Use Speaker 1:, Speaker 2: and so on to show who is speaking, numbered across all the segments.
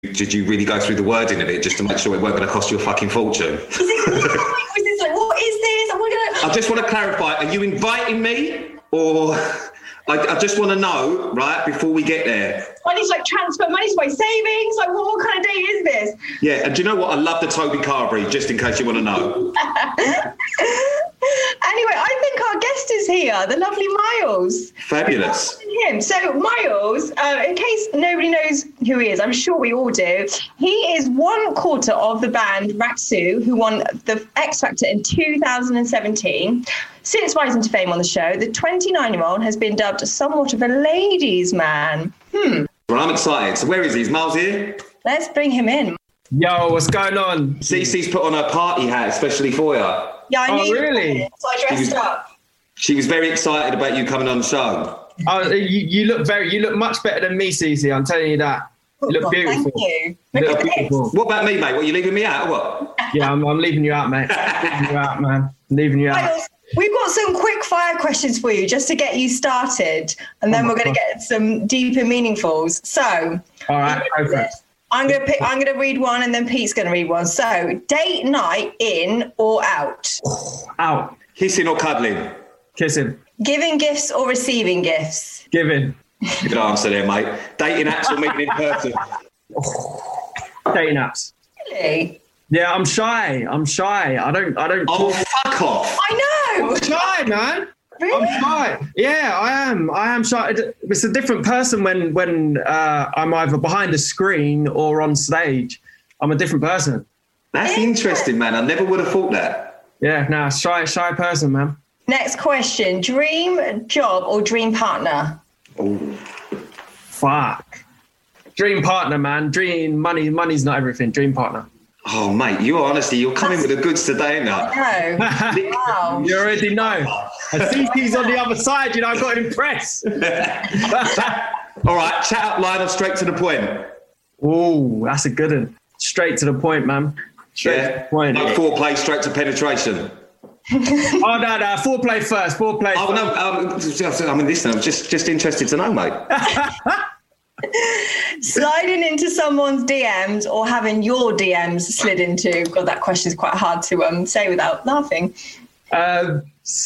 Speaker 1: Did you really go through the wording of it just to make sure it weren't going to cost you a fucking fortune?
Speaker 2: Was this like, what is this?
Speaker 1: I just want to clarify, are you inviting me or... I just want to know, right, before we get there.
Speaker 2: I need to transfer money to my savings. What kind of day is this?
Speaker 1: Yeah, and do you know what? I love the Toby Carberry, just in case you want to know.
Speaker 2: Anyway, I think our guest is here, the lovely Miles.
Speaker 1: Fabulous.
Speaker 2: Him. So Miles, in case nobody knows who he is, I'm sure we all do. He is one quarter of the band Raksu, who won the X Factor in 2017. Since rising to fame on the show, the 29-year-old has been dubbed somewhat of a ladies' man.
Speaker 1: Well, I'm excited. So where is he? Is Miles here?
Speaker 2: Let's bring him in.
Speaker 3: Yo, what's going on?
Speaker 1: Cece's put on her party hat especially for you.
Speaker 2: Yeah, I knew.
Speaker 3: Really?
Speaker 2: So I dressed up.
Speaker 1: She was very excited about you coming on the show.
Speaker 3: Oh, you look much better than me, Cece. I'm telling you that. You look beautiful.
Speaker 2: Thank you.
Speaker 3: You look beautiful.
Speaker 1: What about me, mate? What, you leaving me out or what?
Speaker 3: Yeah, I'm leaving you out, mate. Leaving you out, man. Leaving you out.
Speaker 2: Miles, we've got some quick fire questions for you just to get you started, and then we're going to get some deeper meaningfuls. So,
Speaker 3: all right, go for it.
Speaker 2: I'm going to read one, and then Pete's going to read one. So, date night, in or out?
Speaker 3: Out.
Speaker 1: Kissing or cuddling?
Speaker 3: Kissing.
Speaker 2: Giving gifts or receiving gifts?
Speaker 3: Giving.
Speaker 1: Good answer there, mate. Dating apps or meeting in person?
Speaker 3: Dating apps.
Speaker 2: Really?
Speaker 3: Yeah, I'm shy. I don't.
Speaker 1: Oh, fuck off.
Speaker 2: I know.
Speaker 3: I'm shy, man.
Speaker 2: Really?
Speaker 3: I'm shy. Yeah, I am shy. It's a different person when I'm either behind the screen or on stage. I'm a different person.
Speaker 1: That's interesting, man. I never would have thought that.
Speaker 3: Yeah, nah, shy person, man.
Speaker 2: Next question. Dream job or dream partner?
Speaker 1: Oh,
Speaker 3: fuck. Dream partner, man. Dream money. Money's not everything. Dream partner.
Speaker 1: Oh, mate, you're coming with the goods today, ain't you?
Speaker 2: No. Wow.
Speaker 3: You already know. And CP's on the other side, I've got to impress.
Speaker 1: All right, chat up line or straight to the point?
Speaker 3: Oh, that's a good one. Straight to the point, man. Straight to the point.
Speaker 1: No foreplay, straight to penetration.
Speaker 3: Oh, no, foreplay first. Foreplay
Speaker 1: first. No, I mean, listen, I'm just interested to know, mate.
Speaker 2: Sliding into someone's DMs or having your DMs slid into? God, that question is quite hard to say without laughing.
Speaker 3: Having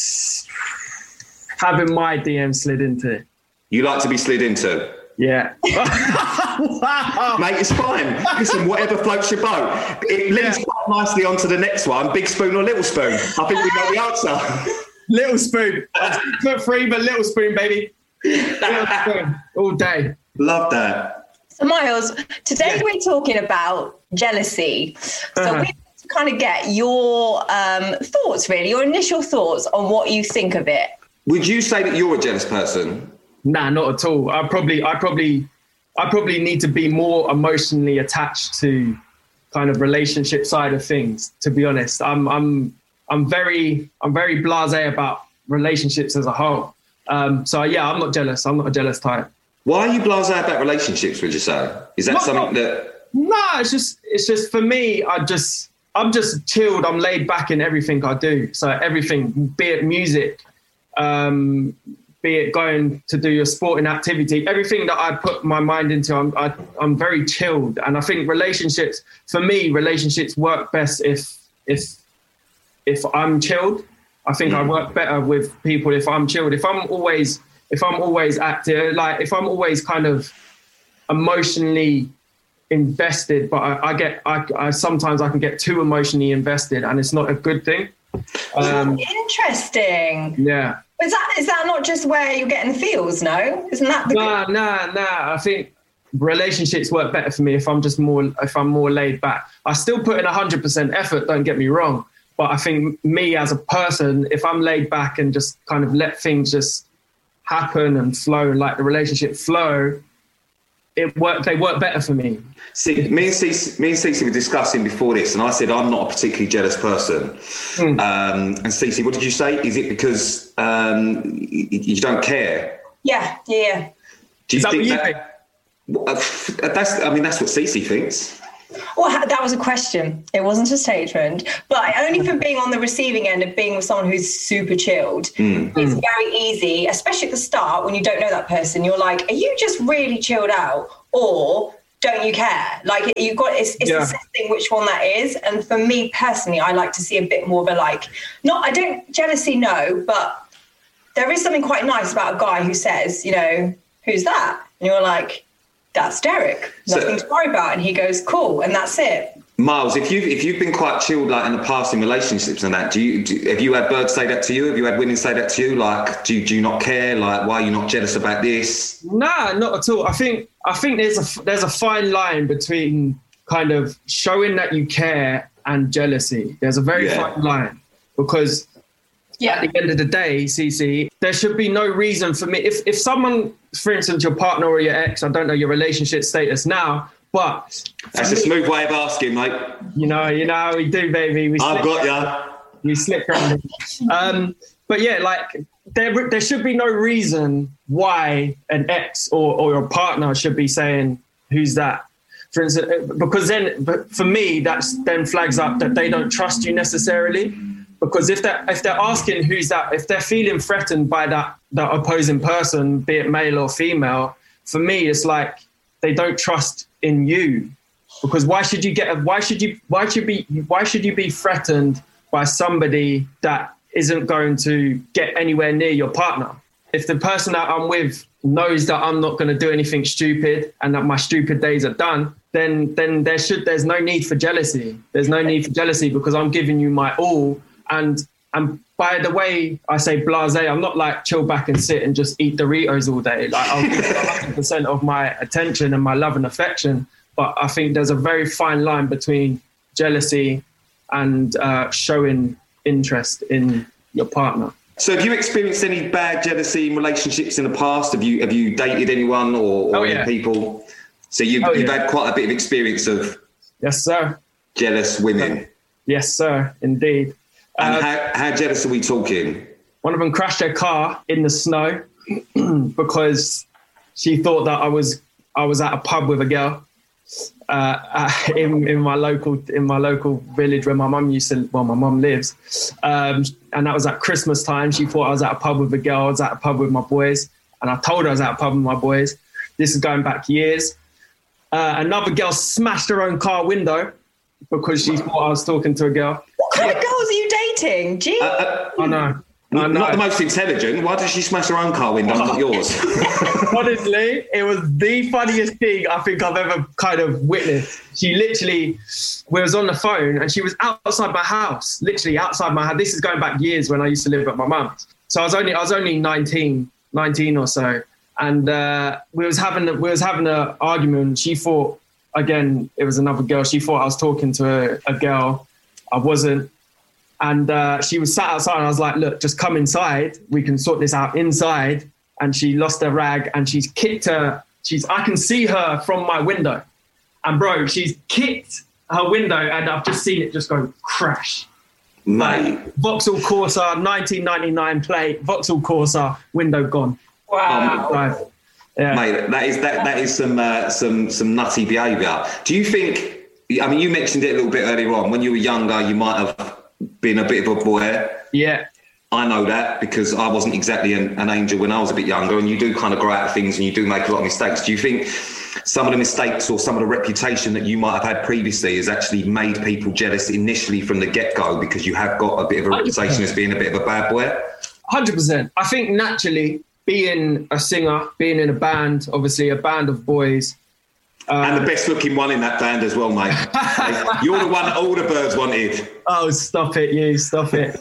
Speaker 3: my DM slid into.
Speaker 1: You like to be slid into?
Speaker 3: Yeah.
Speaker 1: Wow. Mate, it's fine. Listen, whatever floats your boat. It leads quite nicely onto the next one. Big spoon or little spoon? I think we know the answer.
Speaker 3: Little spoon. 6'3", but little spoon, baby. Little spoon. All day.
Speaker 1: Love that.
Speaker 2: So, Miles, today we're talking about jealousy. So we want to kind of get your thoughts, really, your initial thoughts on what you think of it.
Speaker 1: Would you say that you're a jealous person? Nah,
Speaker 3: not at all. I probably need to be more emotionally attached to kind of relationship side of things. To be honest, I'm very blasé about relationships as a whole. So yeah, I'm not jealous. I'm not a jealous type.
Speaker 1: Why are you blasé about relationships, would you say? Is that something that...
Speaker 3: No, it's just for me, I'm just chilled. I'm laid back in everything I do. So everything, be it music, be it going to do your sporting activity, everything that I put my mind into, I'm very chilled. And I think relationships work best if I'm chilled. I think I work better with people if I'm chilled. If I'm always active, like if I'm always kind of emotionally invested, but I sometimes I can get too emotionally invested, and it's not a good thing.
Speaker 2: Interesting.
Speaker 3: Yeah.
Speaker 2: Is that not just where you're getting the feels? No, isn't that?
Speaker 3: Nah. I think relationships work better for me if I'm more laid back. I still put in 100% effort. Don't get me wrong, but I think me as a person, if I'm laid back and just kind of let things just happen and flow and let the relationship flow, they work better for me.
Speaker 1: See, me and Cece were discussing before this, and I said I'm not a particularly jealous person. And Cece, what did you say? Is it because you don't care?
Speaker 2: Yeah.
Speaker 1: Do you think that? That's what Cece thinks.
Speaker 2: Well, that was a question. It wasn't a statement. But only from being on the receiving end of being with someone who's super chilled, it's very easy, especially at the start when you don't know that person. You're like, are you just really chilled out? Or don't you care? Like you've got, it's assessing which one that is. And for me personally, I like to see a bit more of a I don't jealousy, no, but there is something quite nice about a guy who says, you know, who's that? And you're like, that's Derek. Nothing to worry about. And he goes, cool. And that's it.
Speaker 1: Miles, if you've been quite chilled like in the past in relationships and that, have you had birds say that to you? Have you had women say that to you? Like, do you not care? Like, why are you not jealous about this?
Speaker 3: Nah, not at all. I think there's a fine line between kind of showing that you care and jealousy. There's a very fine line, because at the end of the day, CC, there should be no reason for me. If someone, for instance, your partner or your ex, I don't know your relationship status now, but
Speaker 1: that's a smooth way of asking, mate.
Speaker 3: You know how we do, baby.
Speaker 1: I've got ya.
Speaker 3: We slip around. But yeah, like there should be no reason why an ex or your partner should be saying, "Who's that?" For instance, because then, but for me, that's then flags up that they don't trust you necessarily. Because if they're asking who's that, if they're feeling threatened by that opposing person, be it male or female, for me, it's like they don't trust in you. Because why should you be threatened by somebody that isn't going to get anywhere near your partner? If the person that I'm with knows that I'm not going to do anything stupid and that my stupid days are done, then there's no need for jealousy. There's no need for jealousy because I'm giving you my all. And by the way, I say blasé, I'm not like chill back and sit and just eat Doritos all day. Like I'll give 100% of my attention and my love and affection. But I think there's a very fine line between jealousy and showing interest in your partner.
Speaker 1: So have you experienced any bad jealousy in relationships in the past? Have you dated anyone or any people? So you've had quite a bit of experience of
Speaker 3: yes, sir.
Speaker 1: Jealous women.
Speaker 3: Yes, sir, indeed.
Speaker 1: And how jealous are we talking?
Speaker 3: One of them crashed their car in the snow because she thought that I was at a pub with a girl in my local village where my mum lives, and that was at Christmas time. She thought I was at a pub with a girl. I was at a pub with my boys, and I told her I was at a pub with my boys. This is going back years. Another girl smashed her own car window because she thought I was talking to a girl.
Speaker 2: What kind of girls are you dating? Gee.
Speaker 3: I know.
Speaker 1: Not the most intelligent. Why did she smash her own car window, not yours?
Speaker 3: Honestly, it was the funniest thing I think I've ever kind of witnessed. She literally, we was on the phone and she was outside my house, literally outside my house. This is going back years when I used to live at my mum's. So I was only 19 or so. And we was having an argument. She thought, again, it was another girl. She thought I was talking to a girl. I wasn't. And she was sat outside and I was like, look, just come inside. We can sort this out inside. And she lost her rag and she's kicked her. I can see her from my window. And bro, she's kicked her window and I've just seen it just go crash.
Speaker 1: Mate.
Speaker 3: Like, Vauxhall Corsa, 1999 plate, Vauxhall Corsa, window gone.
Speaker 2: Wow.
Speaker 3: Yeah.
Speaker 1: Mate, that is some nutty behaviour. Do you think, I mean, you mentioned it a little bit earlier on, when you were younger, you might have been a bit of a boy.
Speaker 3: Yeah.
Speaker 1: I know that because I wasn't exactly an angel when I was a bit younger, and you do kind of grow out of things and you do make a lot of mistakes. Do you think some of the mistakes or some of the reputation that you might have had previously has actually made people jealous initially from the get-go because you have got a bit of a reputation as being a bit of a bad boy?
Speaker 3: 100%. I think naturally, being a singer, being in a band, obviously a band of boys.
Speaker 1: And the best looking one in that band as well, mate. You're the one that all the birds wanted.
Speaker 3: Oh, stop it, stop it.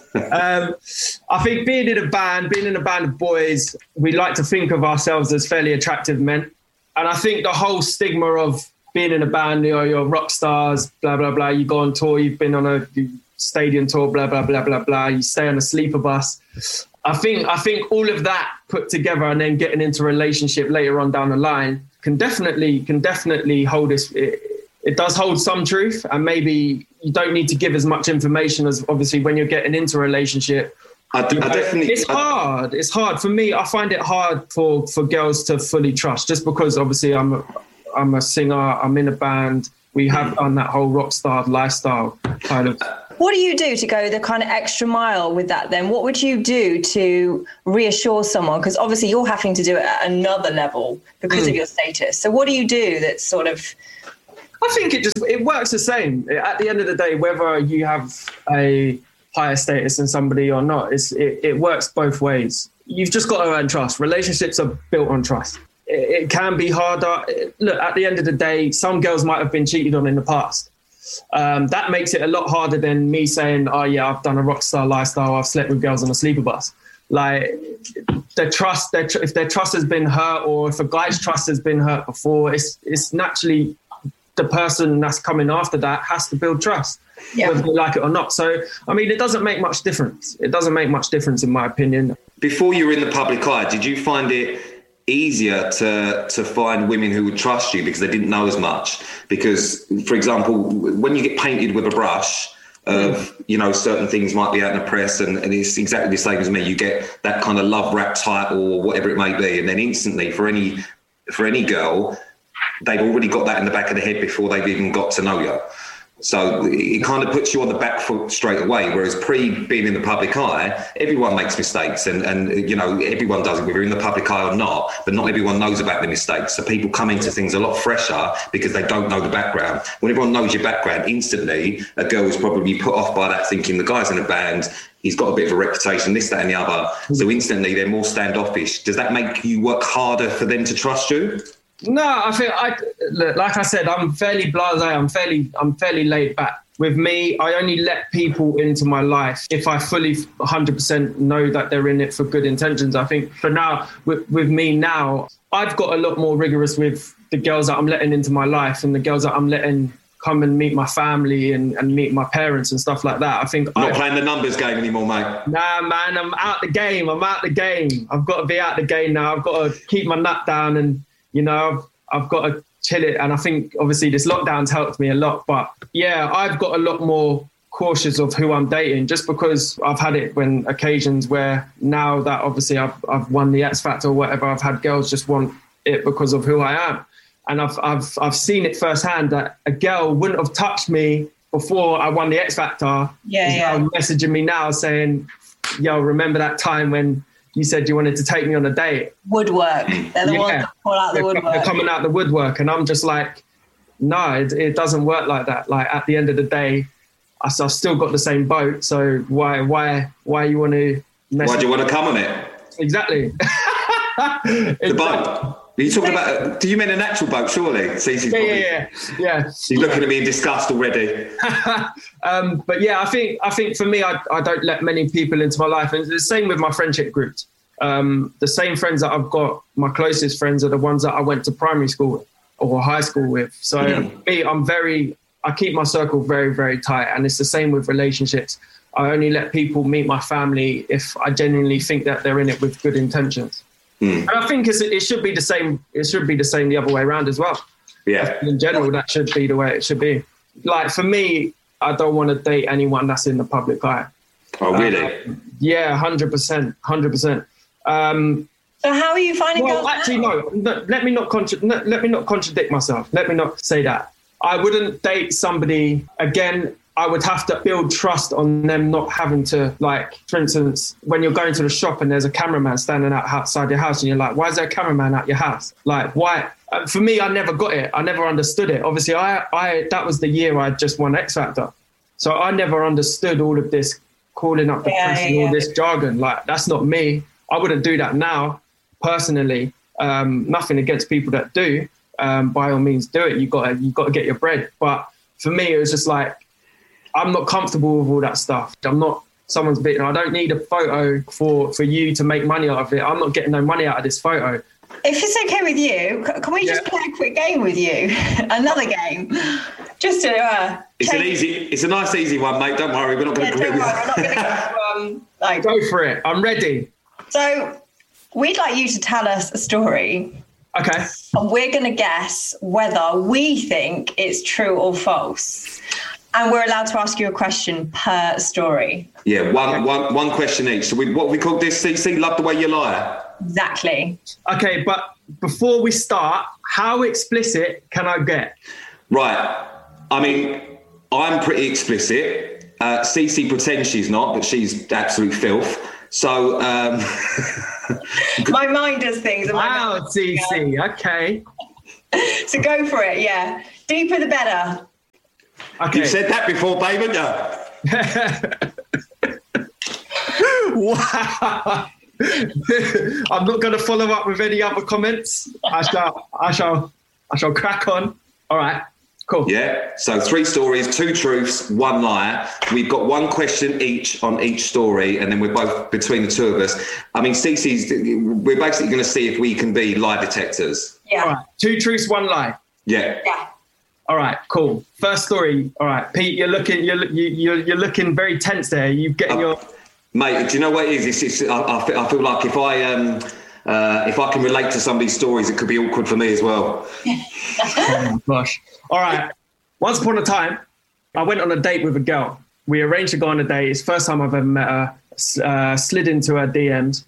Speaker 3: I think being in a band of boys, we like to think of ourselves as fairly attractive men. And I think the whole stigma of being in a band, you're rock stars, blah, blah, blah. You go on tour, you've been on a stadium tour, blah, blah, blah, blah, blah. You stay on a sleeper bus. I think all of that put together and then getting into a relationship later on down the line can definitely hold this. It does hold some truth, and maybe you don't need to give as much information as obviously when you're getting into a relationship. It's hard. It's hard for me. I find it hard for girls to fully trust, just because obviously I'm a singer. I'm in a band. We have done that whole rock star lifestyle kind of
Speaker 2: What do you do to go the kind of extra mile with that then? What would you do to reassure someone? Because obviously you're having to do it at another level because of your status. So what do you do that's sort of...
Speaker 3: I think it works the same. At the end of the day, whether you have a higher status than somebody or not, it works both ways. You've just got to earn trust. Relationships are built on trust. It can be harder. Look, at the end of the day, some girls might have been cheated on in the past. That makes it a lot harder than me saying, oh yeah, I've done a rock star lifestyle, I've slept with girls on a sleeper bus. Like if their trust has been hurt, or if a guy's trust has been hurt before, it's naturally the person that's coming after that has to build trust, whether they like it or not. So, I mean, it doesn't make much difference. It doesn't make much difference in my opinion.
Speaker 1: Before you were in the public eye, did you find it easier to find women who would trust you because they didn't know as much? Because, for example, when you get painted with a brush of, certain things might be out in the press, and it's exactly the same as me. You get that kind of love rap title or whatever it may be, and then instantly for any girl, they've already got that in the back of the head before they've even got to know you. So it kind of puts you on the back foot straight away. Whereas being in the public eye, everyone makes mistakes, and everyone does it, whether you're in the public eye or not. But not everyone knows about the mistakes. So people come into things a lot fresher because they don't know the background. When everyone knows your background, instantly a girl is probably put off by that, thinking the guy's in a band, he's got a bit of a reputation, this, that, and the other. So instantly they're more standoffish. Does that make you work harder for them to trust you?
Speaker 3: No, I think like I said, I'm fairly blasé. I'm fairly laid back. With me, I only let people into my life if I fully 100% know that they're in it for good intentions. I think for now, with me now, I've got a lot more rigorous with the girls that I'm letting into my life and the girls that I'm letting come and meet my family and meet my parents and stuff like that. I think
Speaker 1: not playing the numbers game anymore, mate.
Speaker 3: Nah, man, I'm out the game. I've got to be out the game now. I've got to keep my nut down and, I've got to chill it. And I think obviously this lockdown's helped me a lot. But yeah, I've got a lot more cautious of who I'm dating, just because I've had it when occasions where now that obviously I've won the X Factor or whatever, I've had girls just want it because of who I am. And I've seen it firsthand that a girl wouldn't have touched me before I won the X Factor. Now messaging me now saying, yo, remember that time when you said you wanted to take me on a date?
Speaker 2: Woodwork. They're the ones that pull out the woodwork.
Speaker 3: They're coming out the woodwork. And I'm just like, no, it doesn't work like that. Like at the end of the day, I've still got the same boat. So why you want to mess?
Speaker 1: Why do you want to come on it?
Speaker 3: Exactly.
Speaker 1: The boat. Are you talking about? Do you mean an actual boat? Surely.
Speaker 3: Yeah.
Speaker 1: You're looking at me in disgust already.
Speaker 3: But yeah, I think for me, I don't let many people into my life, and it's the same with my friendship groups. The same friends that I've got, my closest friends, are the ones that I went to primary school with or high school with. So me, I keep my circle very, very tight, and it's the same with relationships. I only let people meet my family if I genuinely think that they're in it with good intentions. And I think it should be the same. It should be the same the other way around as well.
Speaker 1: Yeah.
Speaker 3: In general, that should be the way it should be. Like for me, I don't want to date anyone that's in the public eye.
Speaker 1: Oh, really?
Speaker 3: Yeah, 100%.
Speaker 2: So how are you finding girls?
Speaker 3: Well, actually, no. Let me not contradict myself. Let me not say that. I wouldn't date somebody again. I would have to build trust on them not having to, like, for instance, when you're going to the shop and there's a cameraman standing outside your house and you're like, why is there a cameraman at your house? Like, why? For me, I never got it. I never understood it. Obviously, that was the year I just won X Factor. So I never understood all of this calling up the press and all this jargon. Like, that's not me. I wouldn't do that now, personally. Nothing against people that do. By all means, do it. You got to get your bread. But for me, it was just like, I'm not comfortable with all that stuff. I'm not someone's bitten. I don't need a photo for you to make money out of it. I'm not getting no money out of this photo.
Speaker 2: If it's okay with you, can we just play a quick game with you? Another game. Just to
Speaker 1: it's a nice easy one, mate. Don't worry, we're not going to
Speaker 2: we're not going to
Speaker 3: go for it. I'm ready.
Speaker 2: So we'd like you to tell us a story.
Speaker 3: Okay.
Speaker 2: And we're going to guess whether we think it's true or false. And we're allowed to ask you a question per story.
Speaker 1: Yeah, one question each. So what we call this, CC? Love the way you lie.
Speaker 2: Exactly.
Speaker 3: Okay, but before we start, how explicit can I get?
Speaker 1: Right. I mean, I'm pretty explicit. Cece pretends she's not, but she's absolute filth. So
Speaker 2: my mind does things.
Speaker 3: Wow, Cece. Okay.
Speaker 2: So go for it. Yeah, deeper the better.
Speaker 3: Okay.
Speaker 1: You said that before, babe, haven't you?
Speaker 3: Wow. I'm not going to follow up with any other comments. I shall crack on. All right. Cool.
Speaker 1: Yeah. So 3 stories, 2 truths, 1 lie. We've got 1 question each on each story, and then we're both between the 2 of us. I mean, we're basically going to see if we can be lie detectors.
Speaker 2: Yeah.
Speaker 3: All right. 2 truths, 1 lie.
Speaker 1: Yeah.
Speaker 2: Yeah.
Speaker 3: All right. Cool. First story. All right, Pete. You're looking very tense there. You getting your
Speaker 1: mate? Do you know what it is? I feel like if I can relate to some of these stories, it could be awkward for me as well.
Speaker 3: Oh my gosh. All right. Once upon a time, I went on a date with a girl. We arranged to go on a date. It's the first time I've ever met her. Slid into her DMs.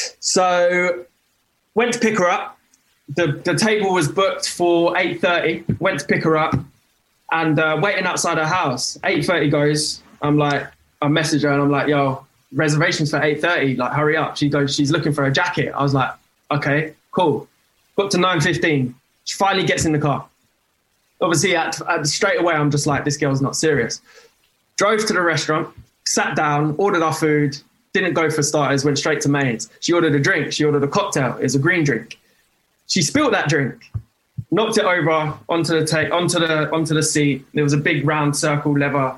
Speaker 3: So went to pick her up. The table was booked for 8:30. Went to pick her up and waiting outside her house. 8:30 goes. I message her and I'm like, yo, reservations for 8:30. Like, hurry up. She goes, she's looking for a jacket. I was like, okay, cool. Got to 9:15. She finally gets in the car. Obviously, straight away, I'm just like, this girl's not serious. Drove to the restaurant, sat down, ordered our food, didn't go for starters, went straight to mains. She ordered a drink. She ordered a cocktail. It was a green drink. She spilled that drink, knocked it over onto the seat. There was a big round circle leather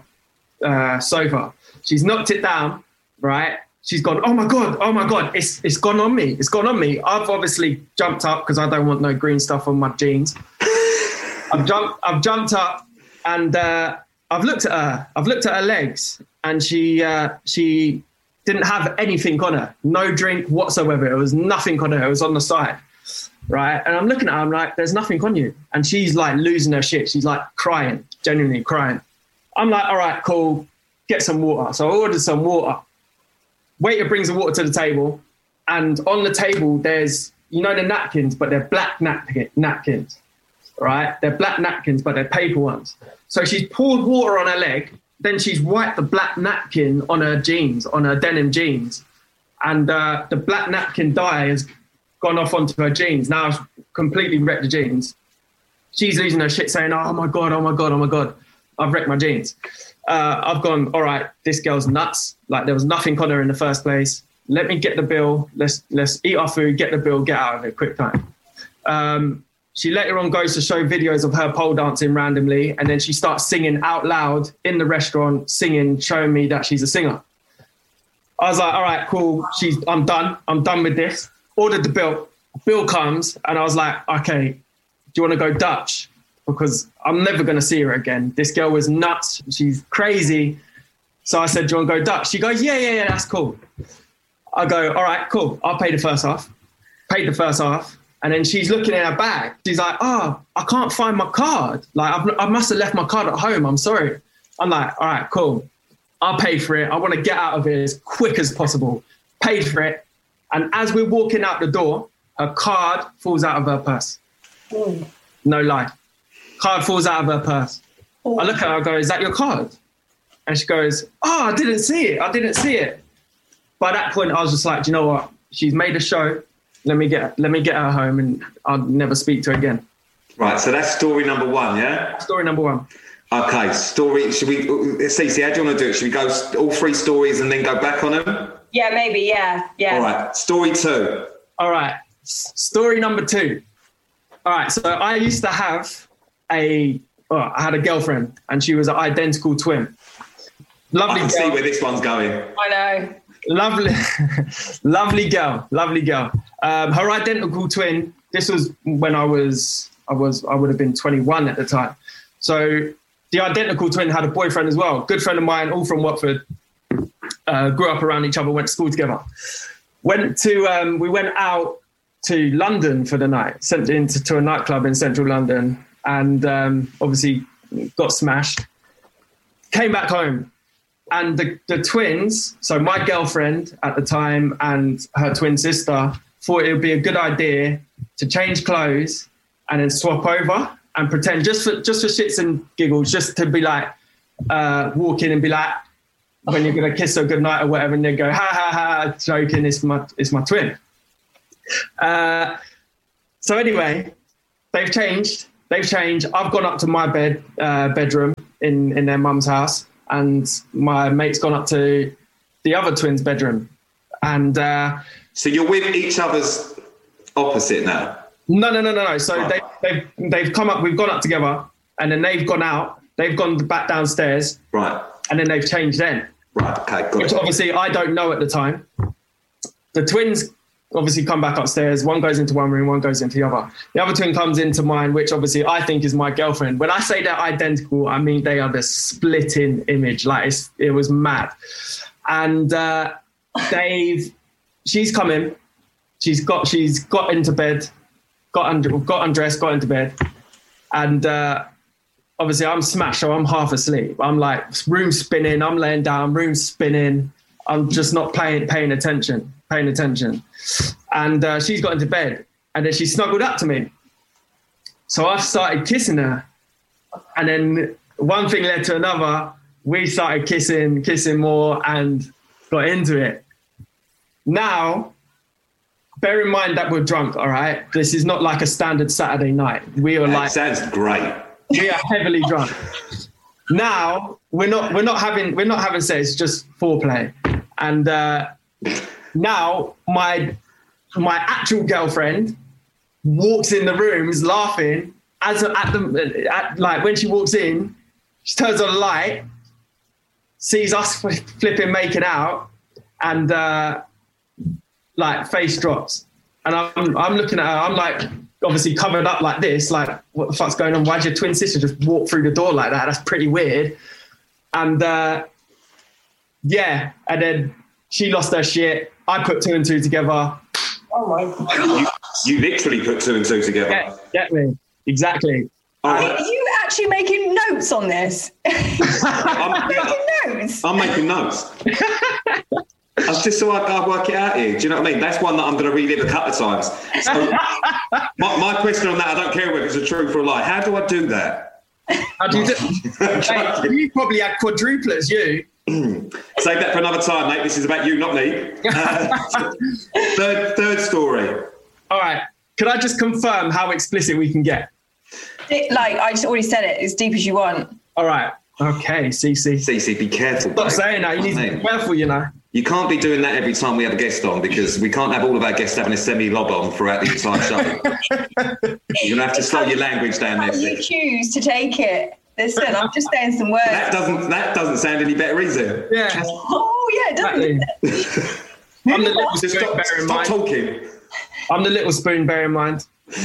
Speaker 3: sofa. She's knocked it down, right? She's gone, oh my God, it's gone on me. It's gone on me. I've obviously jumped up because I don't want no green stuff on my jeans. I've jumped up and I've looked at her. I've looked at her legs and she didn't have anything on her. No drink whatsoever. It was nothing on her. It was on the side. Right. And I'm looking at her, I'm like, there's nothing on you. And she's like losing her shit. She's like crying, genuinely crying. I'm like, all right, cool. Get some water. So I ordered some water. Waiter brings the water to the table. And on the table, there's, the napkins, but they're black napkins. Right. They're black napkins, but they're paper ones. So she's poured water on her leg. Then she's wiped the black napkin on her jeans, on her denim jeans. And the black napkin dye has gone off onto her jeans. Now I've completely wrecked the jeans. She's losing her shit saying, oh my God. I've wrecked my jeans. I've gone, all right, this girl's nuts. Like there was nothing on her in the first place. Let me get the bill. Let's eat our food, get the bill, get out of it, quick time. She later on goes to show videos of her pole dancing randomly. And then she starts singing out loud in the restaurant, showing me that she's a singer. I was like, all right, cool. I'm done with this. Ordered the bill. Bill comes and I was like, okay, do you want to go Dutch? Because I'm never going to see her again. This girl was nuts. She's crazy. So I said, do you want to go Dutch? She goes, yeah, that's cool. I go, all right, cool. I'll pay the first half. Paid the first half. And then she's looking in her bag. She's like, oh, I can't find my card. Like, I must have left my card at home. I'm sorry. I'm like, all right, cool. I'll pay for it. I want to get out of here as quick as possible. Paid for it. And as we're walking out the door, her card falls out of her purse.
Speaker 2: Ooh.
Speaker 3: No lie. Card falls out of her purse.
Speaker 2: Ooh.
Speaker 3: I look at her, I go, is that your card? And she goes, oh, I didn't see it. By that point, I was just like, do you know what? She's made a show. Let me get her home and I'll never speak to her again.
Speaker 1: Right, so that's story number 1, yeah?
Speaker 3: Story number 1.
Speaker 1: Okay, Cece, how do you want to do it? Should we go all 3 stories and then go back on them?
Speaker 2: Yeah, maybe, yeah.
Speaker 1: All right, story 2.
Speaker 3: All right, story number 2. All right, so I used to have I had a girlfriend and she was an identical twin. Lovely
Speaker 1: I can
Speaker 3: girl.
Speaker 1: see where this one's going.
Speaker 2: I know.
Speaker 3: Lovely girl. Her identical twin. This was when I would have been 21 at the time. So the identical twin had a boyfriend as well. Good friend of mine, all from Watford. Grew up around each other, went to school together. We went out to London for the night, sent into a nightclub in central London, and obviously got smashed. Came back home. And the twins, so my girlfriend at the time and her twin sister, thought it would be a good idea to change clothes and then swap over and pretend just for shits and giggles, just to be like, walk in and be like, when you're gonna kiss her goodnight or whatever, and they go, ha ha ha, joking, it's my twin. So anyway, they've changed. I've gone up to my bedroom in their mum's house, and my mate's gone up to the other twins' bedroom. And
Speaker 1: so you're with each other's opposite now?
Speaker 3: No. So
Speaker 1: right.
Speaker 3: they've come up, we've gone up together, and then they've gone out, they've gone back downstairs.
Speaker 1: Right.
Speaker 3: And then they've changed then.
Speaker 1: Right, okay, got
Speaker 3: Which
Speaker 1: it.
Speaker 3: obviously I don't know at the time. The twins obviously come back upstairs. One goes into one room, one goes into the other. The other twin comes into mine, which obviously I think is my girlfriend. When I say they're identical, I mean they are the splitting image. Like it was mad. And she's come in. She's got into bed, got undressed, got into bed, and obviously I'm smashed, so I'm half asleep. I'm like room spinning. I'm laying down, room spinning. I'm just not paying attention. And she's got into bed, and then she snuggled up to me. So I started kissing her, and then one thing led to another. We started kissing more, and got into it. Now, bear in mind that we're drunk, all right? This is not like a standard Saturday night. We are
Speaker 1: That sounds great.
Speaker 3: We are heavily drunk. Now we're not having sex, just foreplay. And now my actual girlfriend walks in the rooms laughing like when she walks in, she turns on the light, sees us flipping making out, and like face drops. And I'm looking at her, I'm like obviously covered up like this, like what the fuck's going on? Why'd your twin sister just walk through the door like that? That's pretty weird. And yeah, and then she lost her shit. I put 2 and 2 together.
Speaker 2: Oh my God.
Speaker 1: You literally put 2 and 2 together.
Speaker 3: Yeah, get me. Exactly.
Speaker 2: Are you actually making notes on this?
Speaker 1: I'm making notes. That's just so I work it out here. Do you know what I mean? That's one that I'm going to relive a couple of times. So my question on that, I don't care whether it's a truth or a lie. How do I do that?
Speaker 3: How do you do? Hey, you probably had quadruplets, you.
Speaker 1: Save that for another time, mate. This is about you, not me. Third story.
Speaker 3: All right. Could I just confirm how explicit we can get?
Speaker 2: Like, I just already said it, as deep as you want.
Speaker 3: All right. Okay, CC.
Speaker 1: CC, be careful.
Speaker 3: Stop saying that. You need to be careful, you know.
Speaker 1: You can't be doing that every time we have a guest on, because we can't have all of our guests having a semi-lob on throughout the entire show. You're going to have to slow your language down there.
Speaker 2: You choose to take it. Listen, I'm just saying some words.
Speaker 1: That doesn't sound any better, is it?
Speaker 3: Yeah.
Speaker 2: Oh, yeah, it doesn't.
Speaker 3: Exactly. I'm the little spoon, bear in mind.
Speaker 1: Stop talking.
Speaker 3: I'm the little spoon, bear in mind.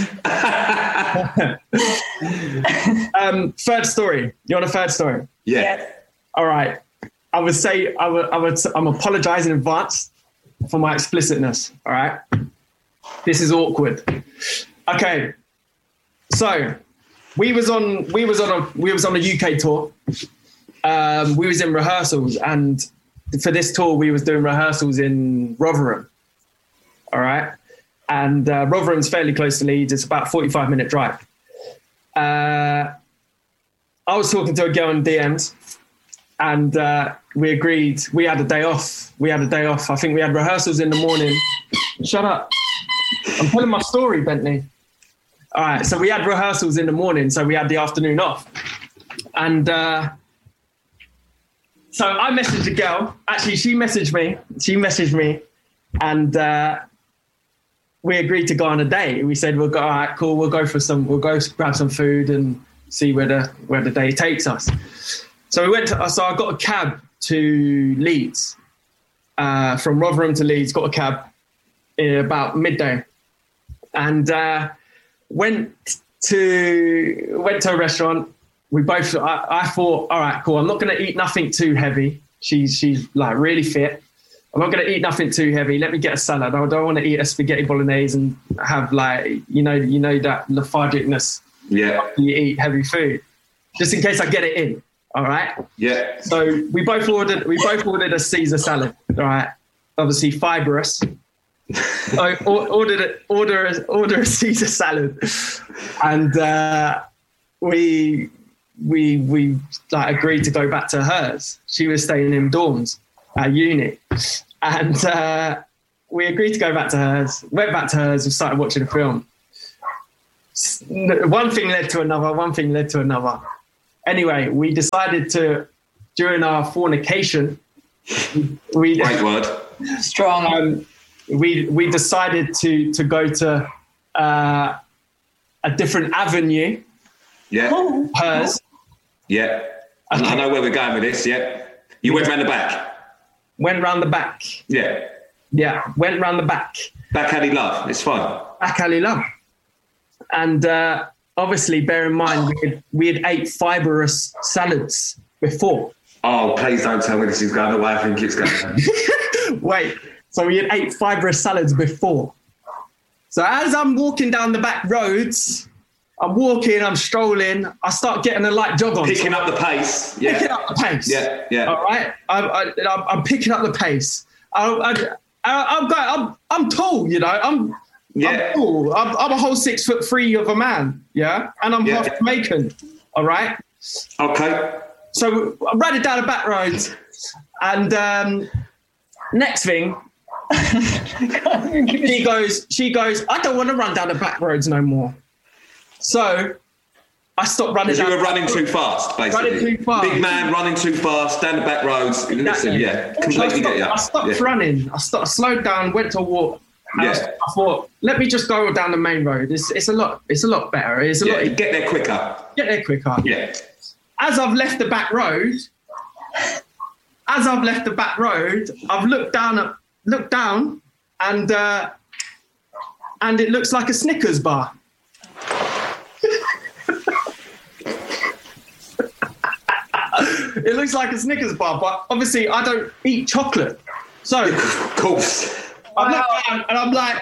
Speaker 3: Third story. You want a third story?
Speaker 1: Yeah.
Speaker 2: Yes.
Speaker 3: All right. I would say I'm apologizing in advance for my explicitness. All right. This is awkward. Okay. So we was on a UK tour. We was in rehearsals, and for this tour we was doing rehearsals in Rotherham. All right. And Rotherham's fairly close to Leeds. It's about a 45-minute drive. I was talking to a girl in DMs, and we agreed we had a day off. I think we had rehearsals in the morning. Shut up. I'm telling my story, Bentley. All right, so we had rehearsals in the morning, so we had the afternoon off. And so I messaged a girl. Actually, she messaged me, and we agreed to go on a date. We said, all right, cool, we'll go grab some food and see where the day takes us. So I got a cab to Leeds, from Rotherham to Leeds, got a cab about midday, and went to a restaurant. I thought, all right, cool, I'm not going to eat nothing too heavy. She's like really fit. I'm not going to eat nothing too heavy. Let me get a salad. I don't want to eat a spaghetti bolognese and have like, you know that lethargicness.
Speaker 1: Yeah.
Speaker 3: You eat heavy food, just in case I get it in. All right.
Speaker 1: Yeah.
Speaker 3: So we both ordered a Caesar salad. All right. Obviously fibrous. I order a Caesar salad, and we we like agreed to go back to hers. She was staying in dorms at uni, and we agreed to go back to hers. Went back to hers and started watching a film. One thing led to another. Anyway, we decided to, during our fornication, we
Speaker 1: Great word.
Speaker 2: Strong.
Speaker 3: We decided to go to a different avenue.
Speaker 1: Yeah.
Speaker 3: Hers.
Speaker 1: Yeah. I know where we're going with this. Yeah. You went round the back.
Speaker 3: Went round the back.
Speaker 1: Yeah.
Speaker 3: Yeah, went round the back.
Speaker 1: Back alley love. It's fun.
Speaker 3: Back alley love. And obviously, bear in mind, we had ate fibrous salads before.
Speaker 1: Oh, please don't tell me this is going the way I think it's going.
Speaker 3: Wait, so we had ate fibrous salads before. So as I'm walking down the back roads, I'm strolling, I start getting a light jog on.
Speaker 1: Picking up the pace. Yeah.
Speaker 3: Picking up the pace.
Speaker 1: Yeah, yeah.
Speaker 3: All right? I'm picking up the pace. I'm tall, you know. I'm tall. I'm a whole 6'3" of a man, yeah, and I'm half Jamaican. All right.
Speaker 1: Okay.
Speaker 3: So I'm riding down the back roads, and next thing, she goes. I don't want to run down the back roads no more. So I stopped running.
Speaker 1: Because you were running too fast, basically.
Speaker 3: Running too fast.
Speaker 1: Big man running too fast down the back roads. Listen, yeah, completely get you.
Speaker 3: I stopped running. I slowed down, went to walk. I thought, let me just go down the main road. It's a lot better. It's a lot.
Speaker 1: Get there quicker. Yeah.
Speaker 3: As I've left the back road, I've looked down, and it looks like a Snickers bar. It looks like a Snickers bar, but obviously I don't eat chocolate. So,
Speaker 1: of course.
Speaker 3: I look down and I'm like,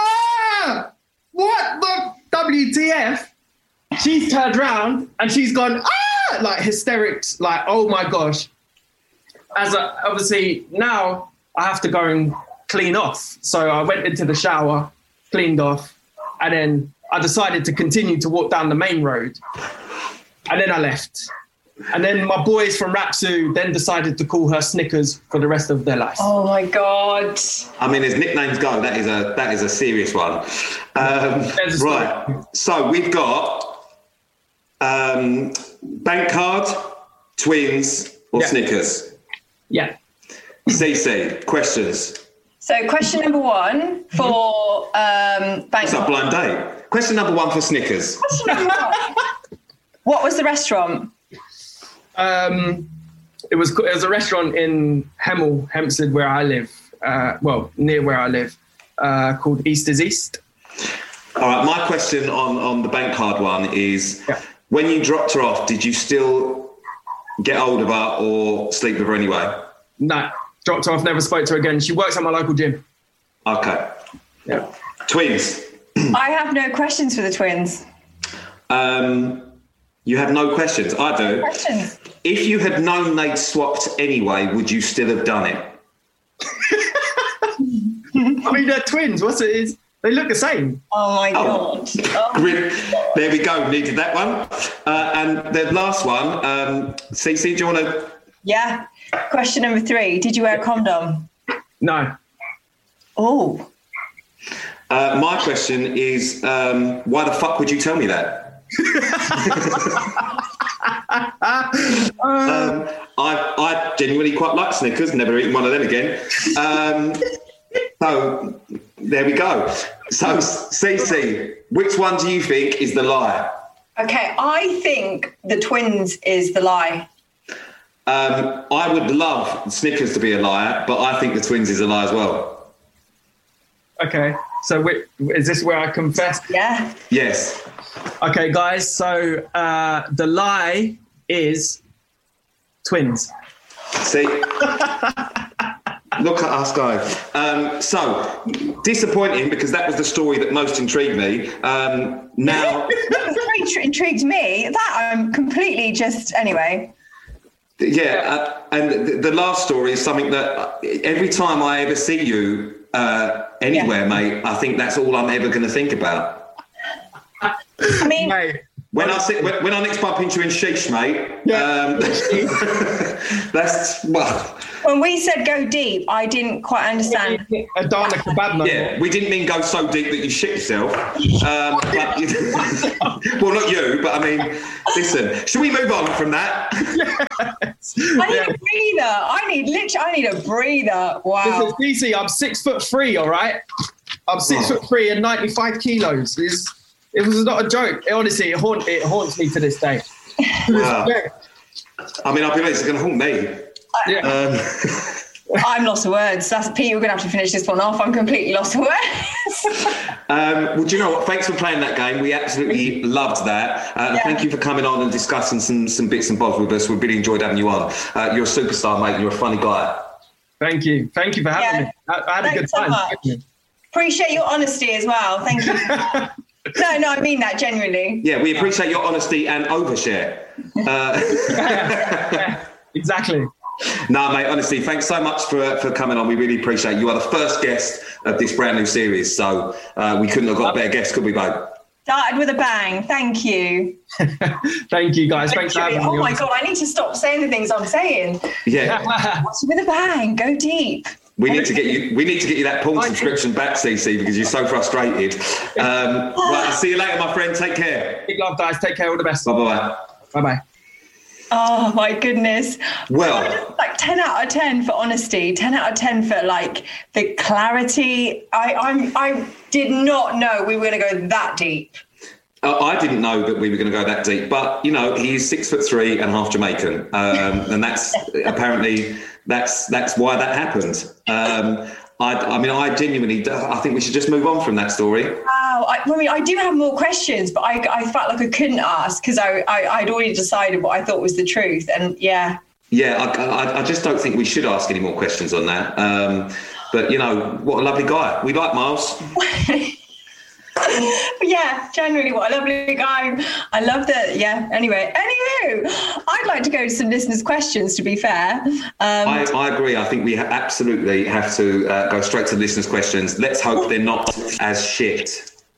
Speaker 3: what the WTF? She's turned around and she's gone, like hysterics, like, oh my gosh. Obviously now I have to go and clean off. So I went into the shower, cleaned off, and then I decided to continue to walk down the main road. And then I left. And then my boys from Rapsu then decided to call her Snickers for the rest of their lives.
Speaker 2: Oh my God.
Speaker 1: I mean, as nicknames go, that is a serious one. Right. So we've got bank card, twins, or Snickers.
Speaker 3: Yeah.
Speaker 1: CC, questions.
Speaker 2: So question number one for bank
Speaker 1: What's
Speaker 2: card.
Speaker 1: up, blind date? Question number one for Snickers.
Speaker 2: Question number one. What was the restaurant?
Speaker 3: It was a restaurant in Hemel, Hempstead, where I live. Near where I live, called Easter's East.
Speaker 1: All right. My question on the bank card one is, when you dropped her off, did you still get hold of her or sleep with her anyway?
Speaker 3: No, dropped her off. Never spoke to her again. She works at my local gym.
Speaker 1: Okay.
Speaker 3: Yeah.
Speaker 1: Twins.
Speaker 2: I have no questions for the twins.
Speaker 1: You have no questions. I do.
Speaker 2: Questions.
Speaker 1: If you had known they'd swapped anyway, would you still have done it?
Speaker 3: I mean, they're twins. They look the same.
Speaker 2: Oh my God. Oh.
Speaker 1: There we go. Needed that one. And the last one, CC, do you want to?
Speaker 2: Yeah. Question number 3. Did you wear a condom?
Speaker 3: No.
Speaker 1: Oh. My question is, why the fuck would you tell me that? I genuinely quite like Snickers, never eaten one of them again. So there we go. So CC, which one do you think is the lie?
Speaker 2: Okay, I think the twins is the lie.
Speaker 1: I would love Snickers to be a liar, but I think the twins is a lie as well.
Speaker 3: Okay, so is this where I confess?
Speaker 2: Yeah.
Speaker 1: Yes.
Speaker 3: Okay, guys, so the lie is twins.
Speaker 1: See? Look at us go. So, disappointing because that was the story that most intrigued me. Now...
Speaker 2: What intrigued me? That I'm completely just... Anyway.
Speaker 1: Yeah, and the last story is something that every time I ever see you anywhere, mate, I think that's all I'm ever going to think about.
Speaker 2: I mean...
Speaker 3: Mate,
Speaker 1: When I next bump into you in Sheesh, mate, that's, well...
Speaker 2: When we said go deep, I didn't quite understand.
Speaker 3: Adana kebab, man.
Speaker 1: Yeah, we didn't mean go so deep that you shit yourself. Well, not you, but I mean, listen, should we move on from that?
Speaker 3: Yes.
Speaker 2: I need a breather. I need a breather. Wow.
Speaker 3: Listen, DC, I'm 6'3", all right? I'm 6'3" and 95 kilos. It was not a joke. Honestly, it haunts me to this day.
Speaker 1: Wow. I mean, I'll be honest, it's going to haunt me.
Speaker 2: I'm lost for words. That's Pete. We're going to have to finish this one off. I'm completely lost for words.
Speaker 1: Well, do you know what? Thanks for playing that game. We absolutely loved that. Thank you for coming on and discussing some bits and bobs with us. We really enjoyed having you on. You're a superstar, mate. You're a funny guy.
Speaker 3: Thank you. Thank you for having me. I had a good time.
Speaker 2: So appreciate your honesty as well. Thank you. No, I mean that genuinely.
Speaker 1: Yeah, we appreciate your honesty and overshare.
Speaker 3: Exactly.
Speaker 1: No, mate, honestly, thanks so much for coming on. We really appreciate it. You are the first guest of this brand new series, so we couldn't have got a better guest, could we, babe?
Speaker 2: Started with a bang. Thank you.
Speaker 3: Thank you, guys. Thanks for having me.
Speaker 2: Oh, my God, I need to stop saying the things I'm saying.
Speaker 1: Yeah.
Speaker 2: With a bang. Go deep.
Speaker 1: We need to get you that porn subscription back, CC, because you're so frustrated. Right, I'll see you later, my friend. Take care.
Speaker 3: Big love, guys. Take care. All the best.
Speaker 1: Bye-bye.
Speaker 3: Bye-bye.
Speaker 2: Oh my goodness.
Speaker 1: Well,
Speaker 2: like 10 out of 10 for honesty, 10 out of 10 for like the clarity. I did not know we were going to go that deep.
Speaker 1: I didn't know that we were going to go that deep, but you know, he's 6'3" and half Jamaican, and that's apparently that's why that happened. I mean, I genuinely, I think we should just move on from that story.
Speaker 2: Wow. I do have more questions, but I felt like I couldn't ask because I'd already decided what I thought was the truth. And yeah. Yeah,
Speaker 1: I just don't think we should ask any more questions on that. But, you know, what a lovely guy. We like Miles.
Speaker 2: Yeah, generally, what a lovely guy. I love that. Yeah. Anyway, I'd like to go to some listeners' questions, to be fair.
Speaker 1: I agree. I think we absolutely have to go straight to listeners' questions. Let's hope they're not as shit.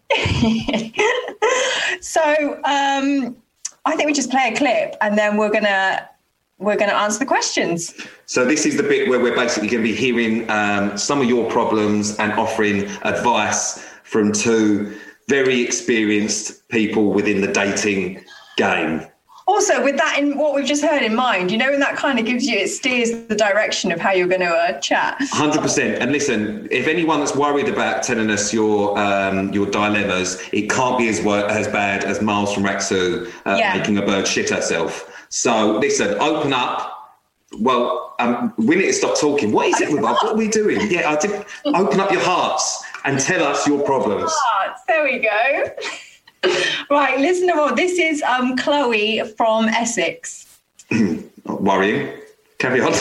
Speaker 2: So I think we just play a clip and then we're gonna answer the questions.
Speaker 1: So this is the bit where we're basically going to be hearing some of your problems and offering advice from two very experienced people within the dating game.
Speaker 2: Also, with that in what we've just heard in mind, you know, and that kind of it steers the direction of how you're going to chat.
Speaker 1: 100%. And listen, if anyone that's worried about telling us your dilemmas, it can't be as bad as Miles from Raksu making a bird shit herself. So listen, open up. Well, we need to stop talking. What is it with us? What are we doing? Yeah, I did. Open up your hearts and tell us your problems.
Speaker 2: There we go. Right, listen to more. This is Chloe from Essex.
Speaker 1: Not worrying. Carry on.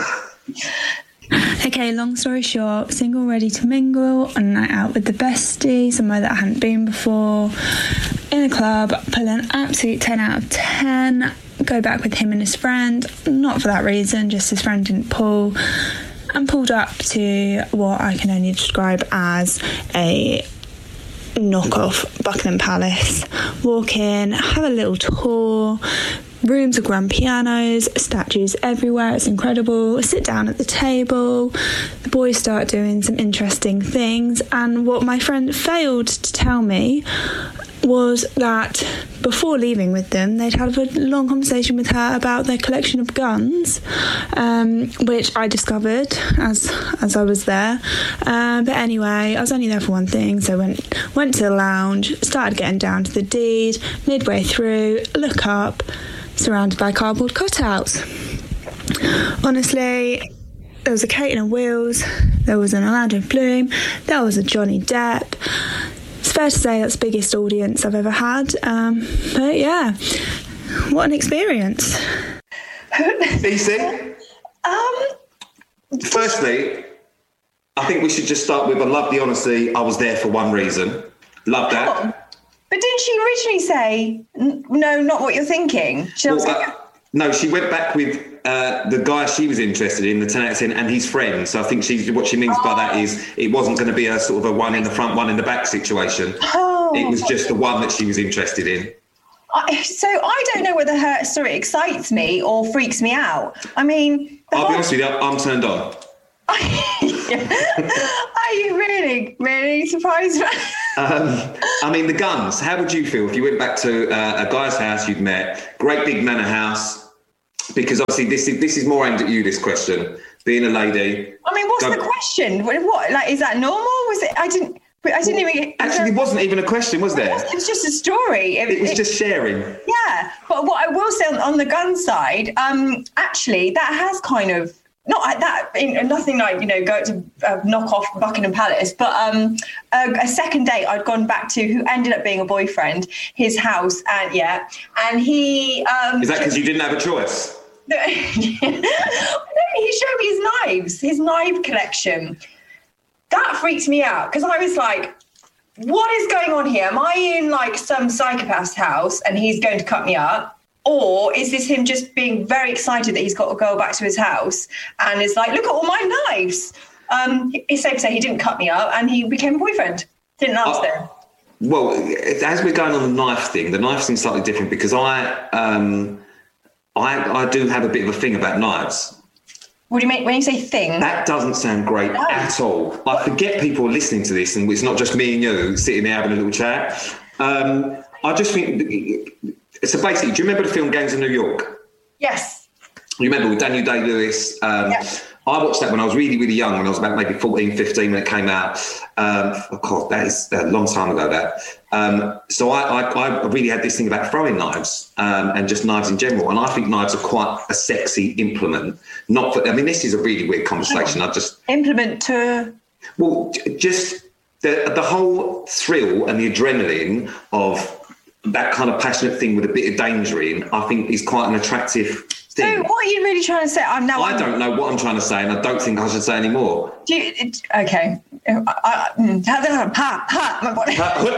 Speaker 4: Okay, long story short, single, ready to mingle, on a night out with the bestie, somewhere that I hadn't been before, in a club, pull an absolute 10 out of 10, go back with him and his friend, not for that reason, just his friend didn't pull, and pulled up to what I can only describe as a knockoff Buckingham Palace. Walk in, have a little tour, rooms with grand pianos, statues everywhere, it's incredible. Sit down at the table, the boys start doing some interesting things, and what my friend failed to tell me was that before leaving with them, they'd had a long conversation with her about their collection of guns, which I discovered as I was there. But anyway, I was only there for one thing, so went to the lounge, started getting down to the deed. Midway through, look up, surrounded by cardboard cutouts. Honestly, there was a Kate and a Wheels, there was an Orlando Bloom, there was a Johnny Depp. It's fair to say that's the biggest audience I've ever had. But yeah, what an experience.
Speaker 1: Easy. Firstly, I think we should just start with, I love the honesty. I was there for one reason. Love that.
Speaker 2: Oh, but didn't she originally say, no, not what you're thinking?
Speaker 1: No, she went back with the guy she was interested in, the 10 out of 10, and his friend. So I think what she means by that is it wasn't going to be a sort of a one in the front, one in the back situation. Oh. It was just the one that she was interested in.
Speaker 2: So I don't know whether her story excites me or freaks me out. I mean,
Speaker 1: I'll be honest with you, I'm turned on.
Speaker 2: Are you really surprised?
Speaker 1: I mean, the Guns. How would you feel if you went back to a guy's house you'd met, great big manor house? Because obviously this is more aimed at you. This question, being a lady.
Speaker 2: I mean, what's the question? What, like, is that normal? Was it? I didn't even.
Speaker 1: Actually, it wasn't even a question, was there?
Speaker 2: It was just a story.
Speaker 1: It was just sharing.
Speaker 2: Yeah, but what I will say on the gun side, actually, that has kind of. Not like that, nothing like, go to knock off Buckingham Palace, but a second date I'd gone back to who ended up being a boyfriend, his house, and he...
Speaker 1: Is that because you didn't have a choice?
Speaker 2: No, he showed me his knife collection. That freaked me out, because I was like, what is going on here? Am I in like some psychopath's house and he's going to cut me up? Or is this him just being very excited that he's got to go back to his house and is like, look at all my knives? It's safe to say he didn't cut me up and he became a boyfriend. Didn't last there.
Speaker 1: Well, as we're going on the knife thing, the knife thing's slightly different because I do have a bit of a thing about knives.
Speaker 2: What do you mean when you say thing?
Speaker 1: That doesn't sound great at all. I forget people are listening to this and it's not just me and you sitting there having a little chat. I just think... So basically, do you remember the film Gangs of New York?
Speaker 2: Yes.
Speaker 1: You remember with Daniel Day-Lewis?
Speaker 2: Yes.
Speaker 1: I watched that when I was really, really young, when I was about maybe 14, 15 when it came out. Of course, that is a long time ago, that. So I really had this thing about throwing knives and just knives in general. And I think knives are quite a sexy implement. This is a really weird conversation.
Speaker 2: Implement to...
Speaker 1: Well, just the whole thrill and the adrenaline of that kind of passionate thing with a bit of danger in, I think is quite an attractive thing.
Speaker 2: So what are you really trying to say?
Speaker 1: I don't know what I'm trying to say, and I don't think I should say any more.
Speaker 2: Okay. My body.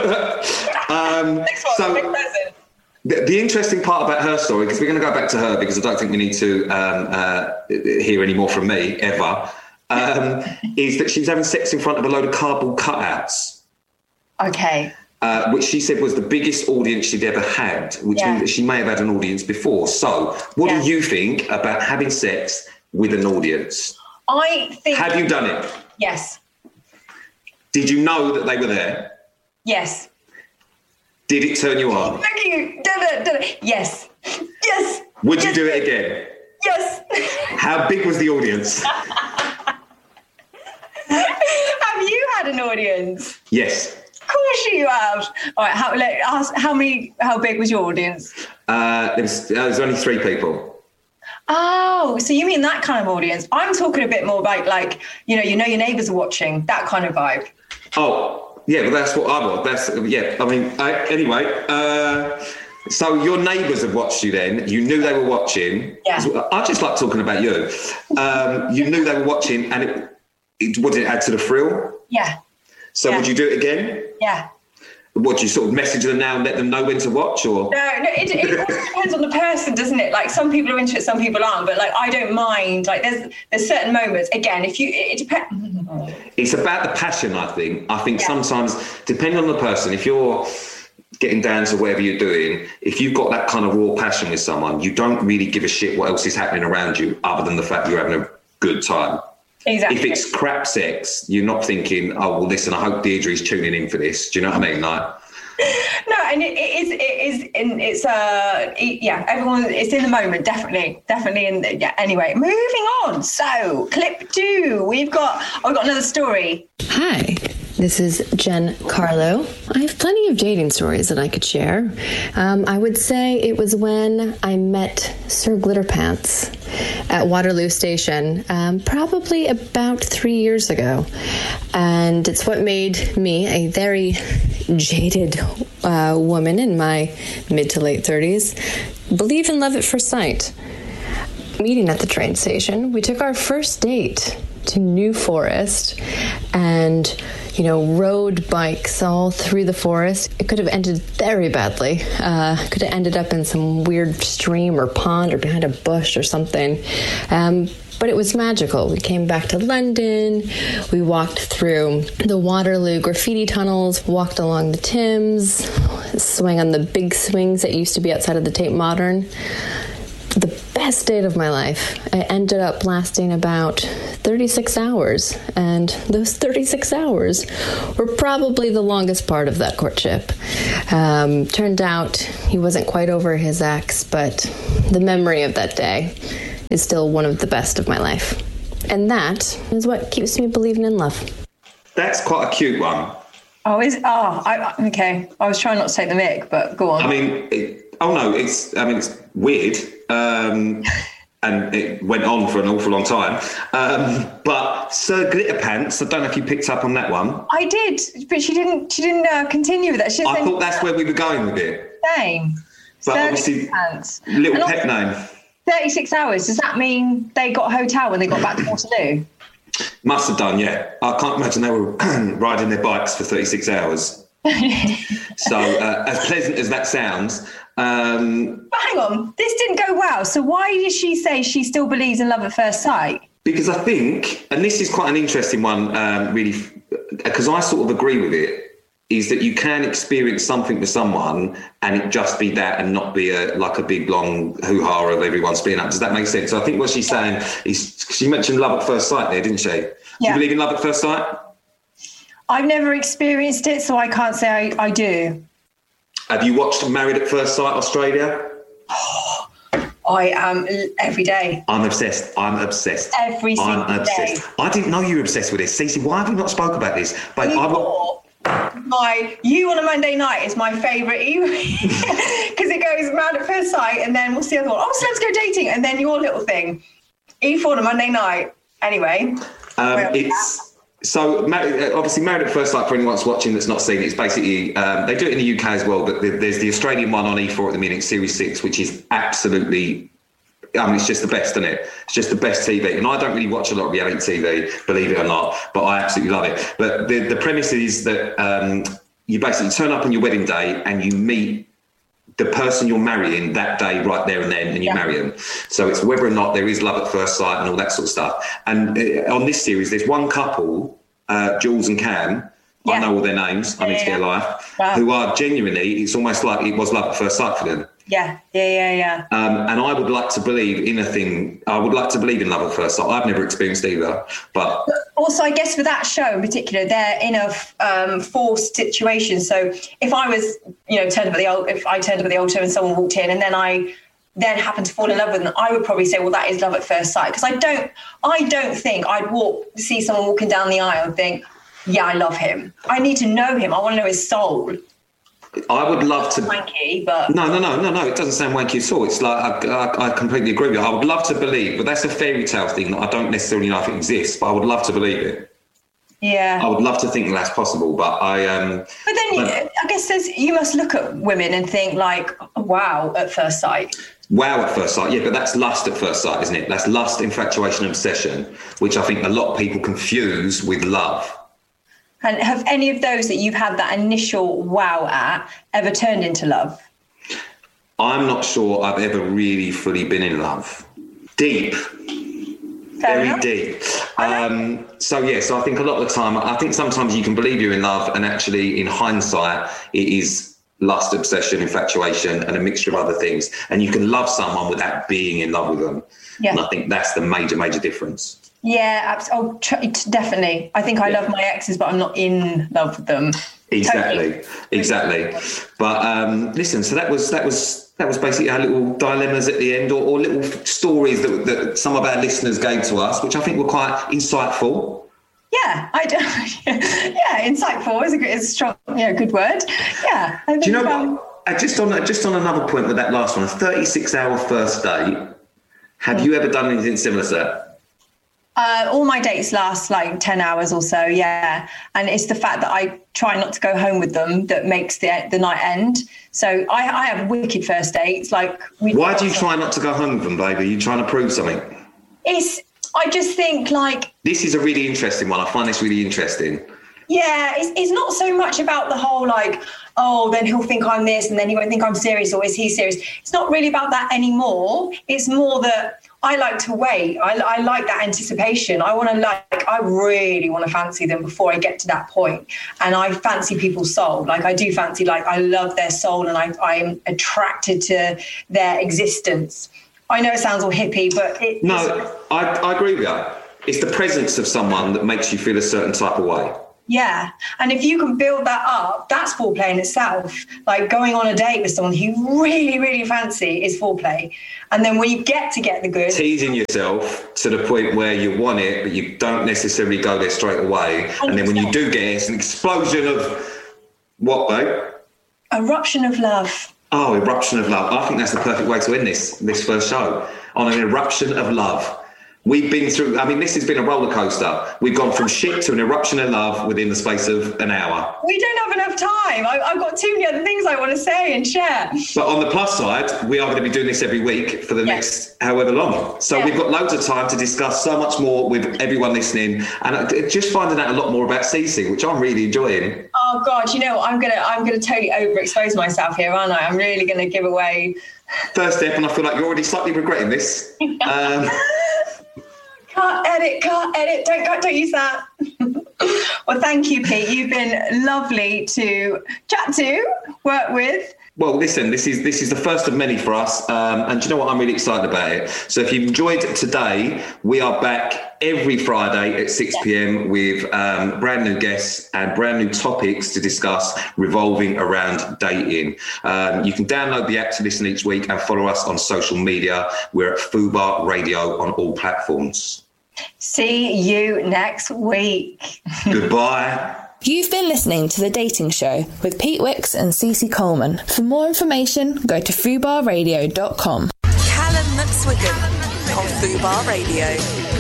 Speaker 1: So the interesting part about her story, because we're going to go back to her because I don't think we need to hear any more from me ever, is that she was having sex in front of a load of cardboard cutouts.
Speaker 2: Okay.
Speaker 1: Which she said was the biggest audience she'd ever had, which means that she may have had an audience before. So what do you think about having sex with an audience?
Speaker 2: I think...
Speaker 1: Have you done it?
Speaker 2: Yes.
Speaker 1: Did you know that they were there?
Speaker 2: Yes.
Speaker 1: Did it turn you on?
Speaker 2: Look at you. Yes. Yes.
Speaker 1: Would you do it again?
Speaker 2: Yes.
Speaker 1: How big was the audience?
Speaker 2: Have you had an audience?
Speaker 1: Yes.
Speaker 2: Of course you have. All right, how big was your audience?
Speaker 1: There was only 3 people.
Speaker 2: Oh, so you mean that kind of audience? I'm talking a bit more about like, your neighbours are watching, that kind of vibe. Oh,
Speaker 1: yeah, but that's what I want. Anyway, so your neighbours have watched you then. You knew they were watching.
Speaker 2: Yeah.
Speaker 1: I just like talking about you. You knew they were watching and would it add to the thrill?
Speaker 2: Yeah.
Speaker 1: So would you do it again?
Speaker 2: Yeah.
Speaker 1: Would you sort of message them now and let them know when to watch, or?
Speaker 2: No, it also depends on the person, doesn't it? Like some people are into it, some people aren't. But like I don't mind. Like there's certain moments. Again, it depends.
Speaker 1: It's about the passion, I think. I think sometimes, depending on the person, if you're getting down to whatever you're doing, if you've got that kind of raw passion with someone, you don't really give a shit what else is happening around you, other than the fact you're having a good time.
Speaker 2: Exactly.
Speaker 1: If it's crap sex, you're not thinking, oh, well, listen, I hope Deirdre's tuning in for this. Do you know what I mean? Like,
Speaker 2: no, and it's everyone, it's in the moment, definitely. Anyway, moving on. So, clip 2, I've got another story.
Speaker 5: Hi. This is Jen Carlo. I have plenty of dating stories that I could share. I would say it was when I met Sir Glitterpants at Waterloo Station, probably about 3 years ago. And it's what made me, a very jaded woman in my mid to late 30s, believe in love at first sight. Meeting at the train station, we took our first date to New Forest and rode bikes all through the forest. It could have ended very badly. Could have ended up in some weird stream or pond or behind a bush or something. But it was magical. We came back to London. We walked through the Waterloo graffiti tunnels, walked along the Thames, swing on the big swings that used to be outside of the Tate Modern. The best date of my life. It ended up lasting about 36 hours, and those 36 hours were probably the longest part of that courtship. Turned out he wasn't quite over his ex, but the memory of that day is still one of the best of my life. And that is what keeps me believing in love.
Speaker 1: That's quite a cute one.
Speaker 2: Okay. I was trying not to take the mick, but go on.
Speaker 1: I mean, it's weird. And it went on for an awful long time. But Sir Glitterpants, I don't know if you picked up on that one.
Speaker 2: I did, but she didn't continue with that.
Speaker 1: I thought that's where we were going with it.
Speaker 2: Same.
Speaker 1: But
Speaker 2: Sir
Speaker 1: obviously,
Speaker 2: Glitterpants.
Speaker 1: Little pet name.
Speaker 2: 36 hours. Does that mean they got a hotel when they got back to Waterloo?
Speaker 1: Must have done, yeah. I can't imagine they were riding their bikes for 36 hours. So as pleasant as that sounds.
Speaker 2: But hang on, this didn't go well. So why did she say she still believes in love at first sight?
Speaker 1: Because I think, and this is quite an interesting one, really, because I sort of agree with it, is that you can experience something with someone and it just be that and not be like a big long hoo-ha of everyone splitting up. Does that make sense? So I think what she's saying is, she mentioned love at first sight there, didn't she? Do you believe in love at first sight? I've
Speaker 2: never experienced it, so I can't say I do.
Speaker 1: Have you watched Married at First Sight Australia?
Speaker 2: I am every day.
Speaker 1: I'm obsessed.
Speaker 2: Every single day.
Speaker 1: I didn't know you were obsessed with this. Cece, why have we not spoke about this? But
Speaker 2: You on a Monday night is my favourite because it goes Married at First Sight and then what's the other one? Oh, so let's go dating, and then your little thing. E4 on a Monday night. Anyway. So, obviously, Married at First Sight, for anyone that's watching that's not seen it, it's basically, they do it in the UK as well, but there's the Australian one on E4 at the minute, Series 6, which is absolutely, it's just the best, isn't it? It's just the best TV. And I don't really watch a lot of reality TV, believe it or not, but I absolutely love it. But the premise is that you basically turn up on your wedding day and you meet the person you're marrying that day, right there and then, and you marry them. So it's whether or not there is love at first sight and all that sort of stuff. And on this series, there's one couple, Jules and Cam, I know all their names, I need to get a life, who are genuinely, it's almost like it was love at first sight for them. Yeah.
Speaker 1: And I would like to believe in in love at first sight. I've never experienced either, but
Speaker 2: also I guess for that show in particular, they're in a forced situation. So if I was, turned up at the altar and someone walked in, and then I happened to fall in love with them, I would probably say, well, that is love at first sight. Because I don't think I'd see someone walking down the aisle and think, yeah, I love him. I need to know him. I want to know his soul.
Speaker 1: I would love to.
Speaker 2: Wanky, but
Speaker 1: no. It doesn't sound wanky at all. It's like I completely agree with you. I would love to believe, but that's a fairy tale thing that I don't necessarily know if it exists. But I would love to believe it.
Speaker 2: Yeah.
Speaker 1: I would love to think that's possible, but I.
Speaker 2: But then I guess you must look at women and think like, wow, at first sight.
Speaker 1: Wow at first sight, yeah, but that's lust at first sight, isn't it? That's lust, infatuation, obsession, which I think a lot of people confuse with love.
Speaker 2: And have any of those that you've had that initial wow at ever turned into love?
Speaker 1: I'm not sure I've ever really fully been in love. Deep. Very deep. So I think a lot of the time, I think sometimes you can believe you're in love and actually in hindsight, it is lust, obsession, infatuation, and a mixture of other things. And you can love someone without being in love with them. Yeah. And I think that's the major difference.
Speaker 2: Yeah, definitely. I think I love my exes, but I'm not in love with them.
Speaker 1: Exactly. But listen, so that was basically our little dilemmas at the end, or little stories that some of our listeners gave to us, which I think were quite insightful.
Speaker 2: Yeah, insightful is a strong, good word. Yeah. I think,
Speaker 1: do you know what? Just on another point with that last one, a 36-hour first date. Have you ever done anything similar to that?
Speaker 2: All my dates last like 10 hours or so, yeah. And it's the fact that I try not to go home with them that makes the night end. So I have wicked first dates.
Speaker 1: Why do you try not to go home with them, baby? Are you trying to prove something?
Speaker 2: I just think
Speaker 1: This is a really interesting one. I find this really interesting.
Speaker 2: Yeah, it's not so much about the whole then he'll think I'm this and then he won't think I'm serious, or is he serious? It's not really about that anymore. It's more that I like to wait. I like that anticipation. I really want to fancy them before I get to that point. And I fancy people's soul. Like I do fancy, like I love their soul and I'm attracted to their existence. I know it sounds all hippie, but
Speaker 1: I agree with you. It's the presence of someone that makes you feel a certain type of way.
Speaker 2: Yeah. And if you can build that up, that's foreplay in itself. Like going on a date with someone who you really, really fancy is foreplay. And then when you get the goods.
Speaker 1: Teasing yourself to the point where you want it, but you don't necessarily go there straight away. 100%. And then when you do get it, it's an explosion of what, babe?
Speaker 2: Eruption of love.
Speaker 1: Oh, eruption of love. I think that's the perfect way to end this first show. On an eruption of love. We've been through, I mean, this has been a roller coaster. We've gone from shit to an eruption of love within the space of an hour.
Speaker 2: We don't have enough time. I've got too many other things I want to say and share.
Speaker 1: But on the plus side, we are going to be doing this every week for the next however long. So we've got loads of time to discuss so much more with everyone listening and just finding out a lot more about Cece, which I'm really enjoying.
Speaker 2: Oh God, you know, I'm gonna totally overexpose myself here, aren't I? I'm really going to give away.
Speaker 1: First step, and I feel like you're already slightly regretting this.
Speaker 2: Can't edit. Don't use that. Well, thank you, Pete. You've been lovely to chat to, work with.
Speaker 1: Well, listen, this is the first of many for us. And do you know what? I'm really excited about it. So if you've enjoyed today, we are back every Friday at 6 p.m. with brand new guests and brand new topics to discuss revolving around dating. You can download the app to listen each week and follow us on social media. We're at Fubar Radio on all platforms.
Speaker 2: See you next week.
Speaker 1: Goodbye.
Speaker 6: You've been listening to The Dating Show with Pete Wicks and Cece Coleman. For more information, go to fubarradio.com.
Speaker 7: Callum McSwiggan on Fubar Radio.